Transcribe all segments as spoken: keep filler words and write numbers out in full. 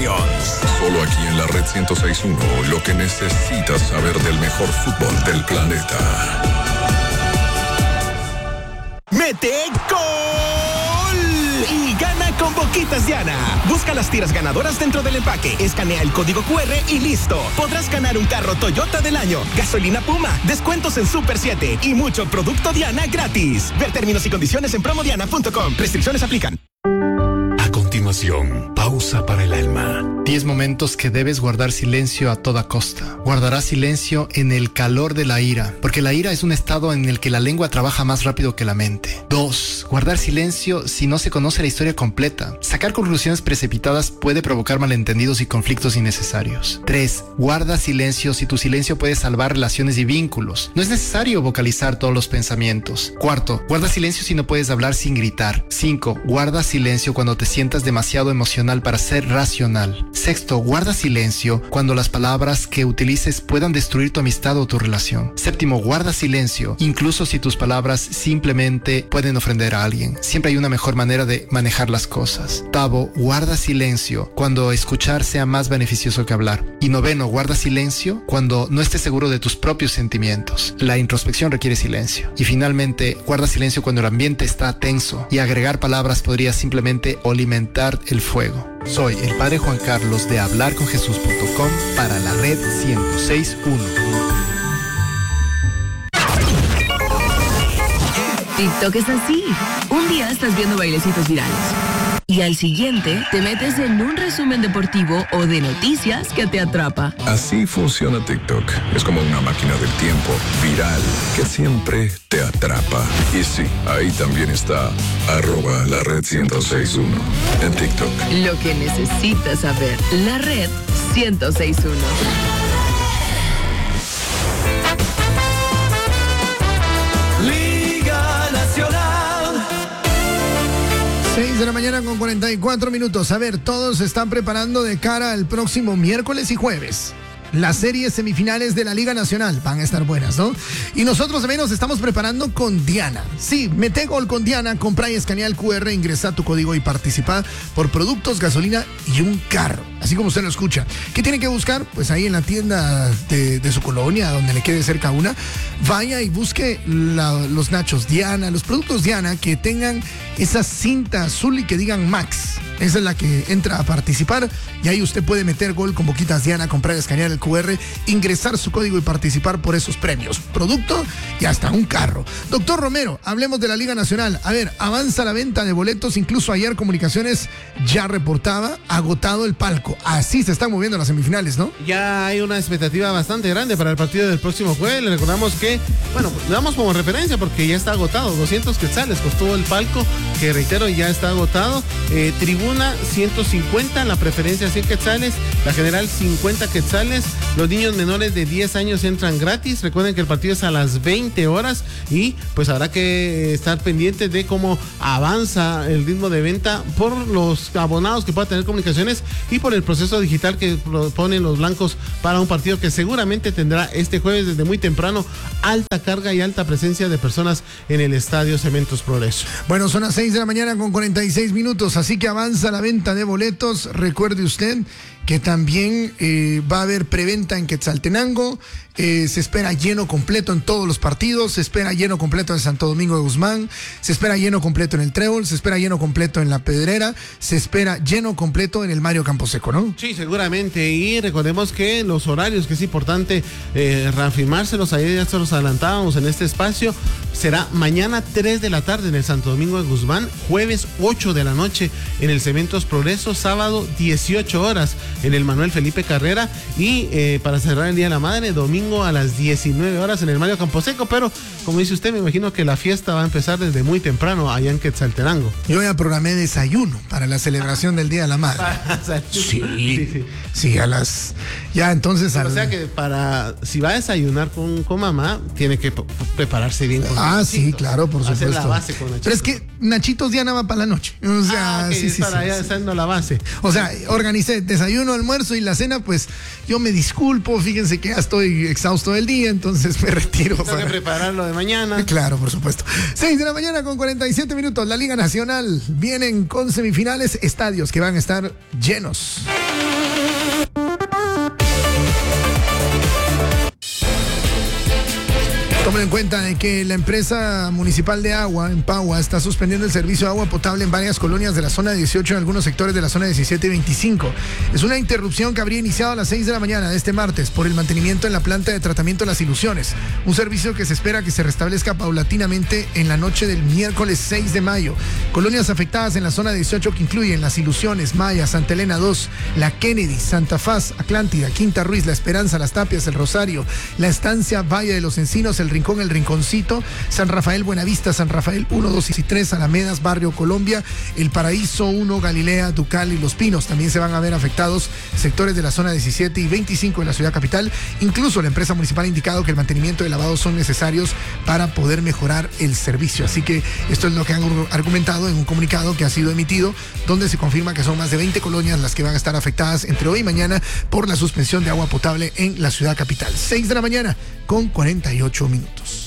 Champions. Solo aquí en la Red ciento seis punto uno, lo que necesitas saber del mejor fútbol del planeta. ¡Mete gol! Y gana con Boquitas Diana. Busca las tiras ganadoras dentro del empaque, escanea el código cu erre y listo. Podrás ganar un carro Toyota del año, gasolina Puma, descuentos en Super siete y mucho producto Diana gratis. Ver términos y condiciones en promodiana punto com. Restricciones aplican. A continuación, pausa para el alma. Diez momentos que debes guardar silencio a toda costa. Guardarás silencio en el calor de la ira, porque la ira es un estado en el que la lengua trabaja más rápido que la mente. Dos, guardar silencio si no se conoce la historia completa. Sacar conclusiones precipitadas puede provocar malentendidos y conflictos innecesarios. Tres, guarda silencio si tu silencio puede salvar relaciones y vínculos. No es necesario vocalizar todos los pensamientos. Cuarto, guarda silencio si no puedes hablar sin gritar. Cinco, guarda silencio cuando te sientas demasiado emocional para ser racional. Sexto, guarda silencio cuando las palabras que utilices puedan destruir tu amistad o tu relación. Séptimo, guarda silencio incluso si tus palabras simplemente pueden ofender a alguien. Siempre hay una mejor manera de manejar las cosas. Octavo, guarda silencio cuando escuchar sea más beneficioso que hablar. Y noveno, guarda silencio cuando no estés seguro de tus propios sentimientos. La introspección requiere silencio. Y finalmente, guarda silencio cuando el ambiente está tenso y agregar palabras podría simplemente alimentar el fuego. Soy el Padre Juan Carlos de hablar con jesús punto com para la Red ciento seis punto uno. TikTok es así. Un día estás viendo bailecitos virales y al siguiente te metes en un resumen deportivo o de noticias que te atrapa. Así funciona TikTok. Es como una máquina del tiempo viral que siempre te atrapa. Y sí, ahí también está arroba la Red ciento seis punto uno en TikTok. Lo que necesitas saber. La Red ciento seis punto uno. seis de la mañana con cuarenta y cuatro minutos. A ver, todos se están preparando de cara al próximo miércoles y jueves. Las series semifinales de la Liga Nacional van a estar buenas, ¿no? Y nosotros también nos estamos preparando con Diana. Sí, mete gol con Diana, compra y escanea el cu erre, ingresa tu código y participa por productos, gasolina y un carro. Así como usted lo escucha. ¿Qué tiene que buscar? Pues ahí en la tienda de, de su colonia, donde le quede cerca una, vaya y busque la, los nachos Diana, los productos Diana que tengan esa cinta azul y que digan Max. Esa es la que entra a participar y ahí usted puede meter gol con Boquitas Diana, comprar, escanear el cu erre, ingresar su código y participar por esos premios. Producto y hasta un carro. Doctor Romero, hablemos de la Liga Nacional. A ver, avanza la venta de boletos. Incluso ayer Comunicaciones ya reportaba agotado el palco. Así se están moviendo las semifinales, ¿no? Ya hay una expectativa bastante grande para el partido del próximo jueves. Le recordamos que, bueno, le damos como referencia porque ya está agotado. doscientos quetzales costó el palco, que reitero, ya está agotado. Eh, tribuna ciento cincuenta, la preferencia cien quetzales, la general cincuenta quetzales. Los niños menores de diez años entran gratis. Recuerden que el partido es a las veinte horas y pues habrá que estar pendientes de cómo avanza el ritmo de venta por los abonados que pueda tener Comunicaciones y por el proceso digital que proponen los blancos para un partido que seguramente tendrá este jueves desde muy temprano alta carga y alta presencia de personas en el Estadio Cementos Progreso. Bueno, son las seis de la mañana con cuarenta y seis minutos, así que avanza la venta de boletos. Recuerde usted que también eh, va a haber preventa en Quetzaltenango. Eh, se espera lleno completo en todos los partidos, se espera lleno completo en Santo Domingo de Guzmán, se espera lleno completo en el Trébol, se espera lleno completo en La Pedrera, se espera lleno completo en el Mario Camposeco, ¿no? Sí, seguramente, y recordemos que los horarios, que es importante eh, reafirmárselos, ayer ya se los adelantábamos en este espacio, será mañana tres de la tarde en el Santo Domingo de Guzmán, jueves ocho de la noche en el Cementos Progreso, sábado dieciocho horas en el Manuel Felipe Carrera y eh, para cerrar el Día de la Madre, domingo a las diecinueve horas en el Mario Camposeco, pero como dice usted, me imagino que la fiesta va a empezar desde muy temprano allá en Quetzaltenango. Yo ya programé desayuno para la celebración del Día de la Madre. Sí, sí, sí, sí, a las... Ya entonces... Sí, al... O sea que para... Si va a desayunar con, con mamá, tiene que p- prepararse bien con Ah, sí, claro, por supuesto. Hacer la base con Nachitos. Pero es que Nachitos Diana va para la noche. O sea, ah, okay, sí, sí, para sí, allá sí. haciendo la base. O sea, organicé desayuno, almuerzo y la cena, pues yo me disculpo, fíjense que ya estoy exhausto del día, entonces me retiro. Tengo para... que prepararlo de mañana. Claro, por supuesto. seis de la mañana con cuarenta y siete minutos. La Liga Nacional vienen con semifinales, estadios que van a estar llenos. Tomen en cuenta de que la empresa municipal de agua, en Pagua, está suspendiendo el servicio de agua potable en varias colonias de la zona dieciocho y en algunos sectores de la zona diecisiete y veinticinco. Es una interrupción que habría iniciado a las seis de la mañana de este martes por el mantenimiento en la planta de tratamiento Las Ilusiones. Un servicio que se espera que se restablezca paulatinamente en la noche del miércoles seis de mayo. Colonias afectadas en la zona dieciocho que incluyen Las Ilusiones, Maya, Santa Elena dos, La Kennedy, Santa Faz, Atlántida, Quinta Ruiz, La Esperanza, Las Tapias, El Rosario, La Estancia, Valle de los Encinos, El Rincón, El Rinconcito, San Rafael, Buenavista, San Rafael uno, dos y tres, Alamedas, Barrio Colombia, El Paraíso uno, Galilea, Ducal y Los Pinos. También se van a ver afectados sectores de la zona diecisiete y veinticinco de la ciudad capital. Incluso la empresa municipal ha indicado que el mantenimiento y el lavado son necesarios para poder mejorar el servicio. Así que esto es lo que han argumentado en un comunicado que ha sido emitido, donde se confirma que son más de veinte colonias las que van a estar afectadas entre hoy y mañana por la suspensión de agua potable en la ciudad capital. seis de la mañana con cuarenta y ocho minutos.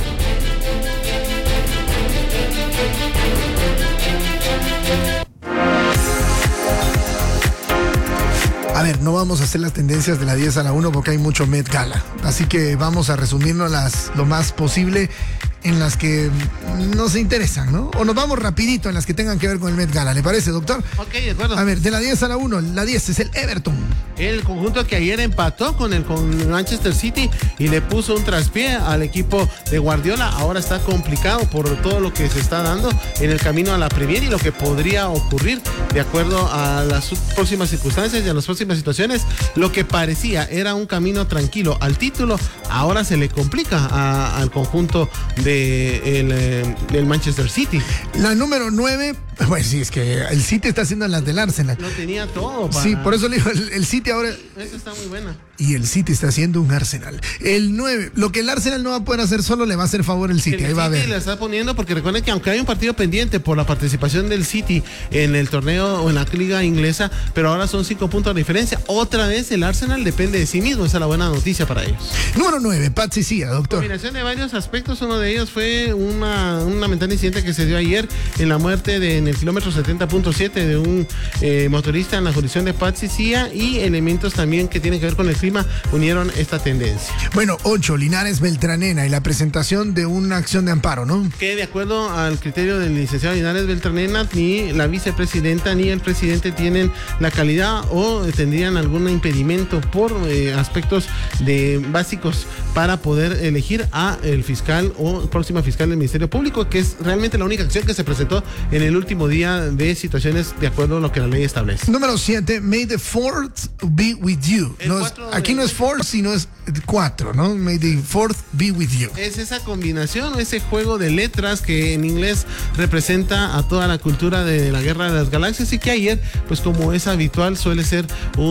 A ver, no vamos a hacer las tendencias de la diez a la una porque hay mucho Met Gala. Así que vamos a resumirnos las, lo más posible en las que nos interesan, ¿no? O nos vamos rapidito en las que tengan que ver con el Met Gala. ¿Le parece, doctor? Ok, de acuerdo. A ver, de la diez a la una, la diez es el Everton. El conjunto que ayer empató con el con Manchester City y le puso un traspié al equipo de Guardiola. Ahora está complicado por todo lo que se está dando en el camino a la Premier y lo que podría ocurrir de acuerdo a las próximas circunstancias y a las próximas situaciones. Lo que parecía era un camino tranquilo al título, ahora se le complica a, al conjunto de el, eh, del Manchester City. La número nueve, pues sí, es que el City está haciendo las del Arsenal. Lo tenía todo para... Sí, por eso le digo, el, el City ahora... Esa está muy buena. Y el City está haciendo un Arsenal. El nueve, lo que el Arsenal no va a poder hacer solo, le va a hacer favor el City. El Ahí va City a ver. le está poniendo, porque recuerden que aunque hay un partido pendiente por la participación del City en el torneo o en la liga inglesa, pero ahora son cinco puntos de diferencia. Otra vez el Arsenal depende de sí mismo. Esa es la buena noticia para ellos. Número nueve, Patsy Cia, doctor. Combinación de varios aspectos. Uno de ellos fue una, un lamentable incidente que se dio ayer en la muerte de, en el kilómetro setenta punto siete de un eh, motorista en la jurisdicción de Patsy Cia, y elementos también que tienen que ver con el clima unieron esta tendencia. Bueno, ocho, Linares Beltranena y la presentación de una acción de amparo, ¿no? Que de acuerdo al criterio del licenciado Linares Beltranena, ni la vicepresidenta ni el presidente tienen la calidad o tendrían algún impedimento por eh, aspectos de básicos para poder elegir a el fiscal o próxima fiscal del Ministerio Público, que es realmente la única acción que se presentó en el último día de situaciones de acuerdo a lo que la ley establece. Número siete, May the fourth be with you. No es, aquí no es fourth, sino es cuatro, ¿no? May the fourth be with you. Es esa combinación, ese juego de letras que en inglés representa a toda la cultura de la Guerra de las Galaxias, y que ayer, pues como es habitual, suele ser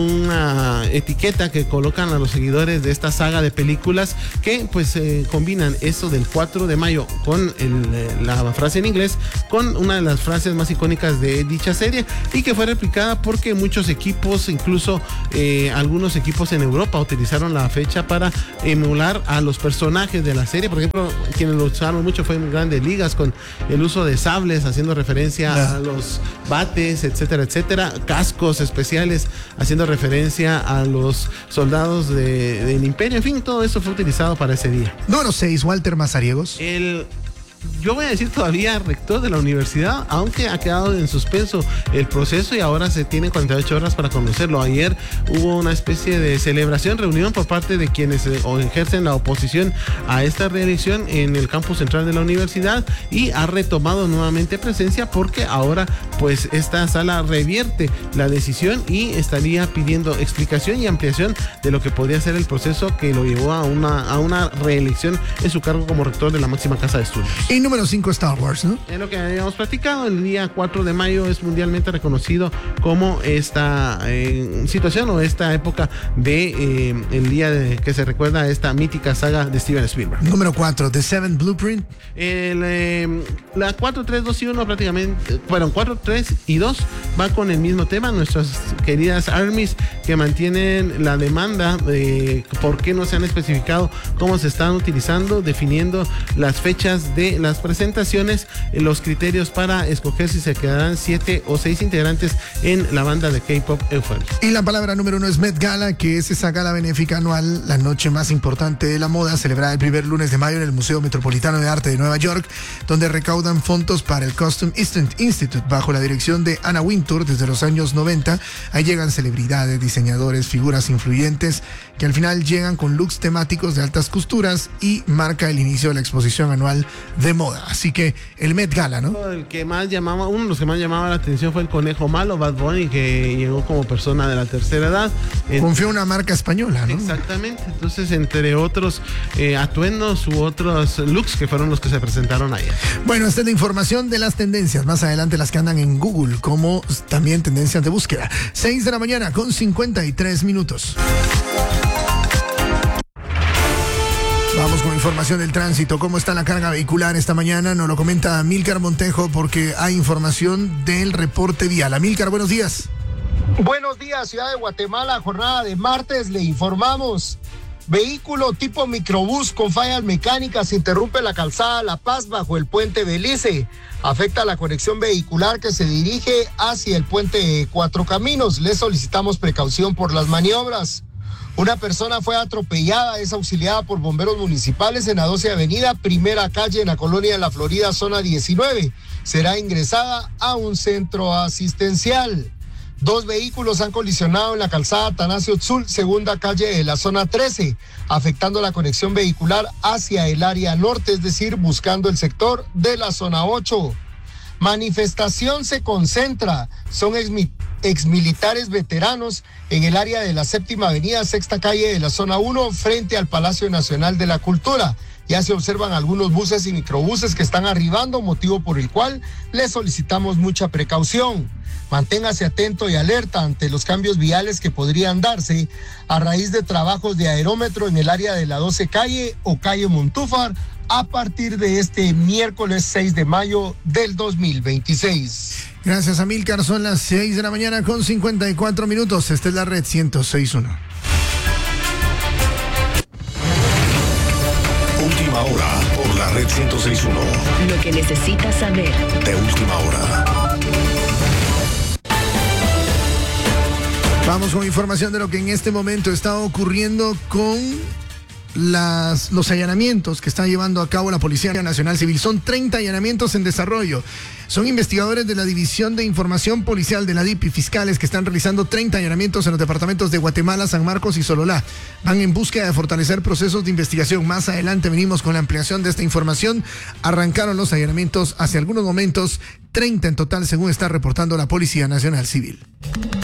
una etiqueta que colocan a los seguidores de esta saga de películas que pues eh, combinan eso del cuatro de mayo con el, la frase en inglés con una de las frases más icónicas de dicha serie, y que fue replicada porque muchos equipos, incluso eh, algunos equipos en Europa, utilizaron la fecha para emular a los personajes de la serie. Por ejemplo, quienes lo usaron mucho fue en Grandes Ligas con el uso de sables, haciendo referencia yeah. a los bates, etcétera, etcétera, cascos especiales haciendo referencia a los soldados de, del Imperio. En fin, todo eso fue utilizado para ese día. Número seis, Walter Mazariegos. El Yo voy a decir todavía rector de la universidad, aunque ha quedado en suspenso el proceso y ahora se tienen cuarenta y ocho horas para conocerlo. Ayer hubo una especie de celebración, reunión por parte de quienes eh, o ejercen la oposición a esta reelección en el campus central de la universidad, y ha retomado nuevamente presencia porque ahora pues esta sala revierte la decisión y estaría pidiendo explicación y ampliación de lo que podría ser el proceso que lo llevó a una, a una reelección en su cargo como rector de la máxima casa de estudios. Y número cinco, Star Wars, ¿no? Es lo que habíamos platicado. El día cuatro de mayo es mundialmente reconocido como esta eh, situación o esta época de eh, el día de, que se recuerda a esta mítica saga de Steven Spielberg. Número cuatro, The Seven Blueprint. El, eh, la cuatro, tres, dos y uno prácticamente, bueno, cuatro, tres y dos va con el mismo tema. Nuestras queridas Armies que que mantienen la demanda de por qué no se han especificado cómo se están utilizando, definiendo las fechas de las presentaciones, los criterios para escoger si se quedarán siete o seis integrantes en la banda de K-pop Euphoria. Y la palabra número uno es Met Gala, que es esa gala benéfica anual, la noche más importante de la moda, celebrada el primer lunes de mayo en el Museo Metropolitano de Arte de Nueva York, donde recaudan fondos para el Costume Institute bajo la dirección de Anna Wintour desde los años noventa. Ahí llegan celebridades, diseñadores, figuras influyentes que al final llegan con looks temáticos de altas costuras y marca el inicio de la exposición anual de moda. Así que el Met Gala, ¿no? El que más llamaba, uno de los que más llamaba la atención fue el Conejo Malo, Bad Bunny, que llegó como persona de la tercera edad. Confió en una marca española, ¿no? Exactamente. Entonces, entre otros eh, atuendos u otros looks que fueron los que se presentaron ayer. Bueno, esta es la información de las tendencias. Más adelante las que andan en Google, como también tendencias de búsqueda. seis de la mañana con cincuenta y tres minutos. Vamos con información del tránsito. ¿Cómo está la carga vehicular esta mañana? Nos lo comenta Milcar Montejo porque hay información del reporte vial. Milcar, buenos días. Buenos días, Ciudad de Guatemala. Jornada de martes, le informamos. Vehículo tipo microbús con fallas mecánicas interrumpe la calzada La Paz bajo el puente Belice. Afecta la conexión vehicular que se dirige hacia el puente Cuatro Caminos. Le solicitamos precaución por las maniobras. Una persona fue atropellada, es auxiliada por bomberos municipales en la doce Avenida, primera calle en la colonia de La Florida, zona diecinueve. Será ingresada a un centro asistencial. Dos vehículos han colisionado en la calzada Atanasio Tzul, segunda calle de la zona trece, afectando la conexión vehicular hacia el área norte, es decir, buscando el sector de la zona ocho. Manifestación se concentra, son exmi- exmilitares veteranos en el área de la séptima avenida, sexta calle de la zona uno, frente al Palacio Nacional de la Cultura. Ya se observan algunos buses y microbuses que están arribando, motivo por el cual les solicitamos mucha precaución. Manténgase atento y alerta ante los cambios viales que podrían darse a raíz de trabajos de aerómetro en el área de la doce calle o calle Montúfar a partir de este miércoles seis de mayo del dos mil veintiséis. Gracias, Amílcar. Son las seis de la mañana con cincuenta y cuatro minutos. Esta es la red ciento seis punto uno. Última hora por la red ciento seis punto uno. Lo que necesitas saber. De última hora. Vamos con información de lo que en este momento está ocurriendo con las, los allanamientos que está llevando a cabo la Policía Nacional Civil. Son treinta allanamientos en desarrollo. Son investigadores de la División de Información Policial de la D I P y fiscales que están realizando treinta allanamientos en los departamentos de Guatemala, San Marcos y Sololá. Van en búsqueda de fortalecer procesos de investigación. Más adelante venimos con la ampliación de esta información. Arrancaron los allanamientos hace algunos momentos, treinta en total según está reportando la Policía Nacional Civil.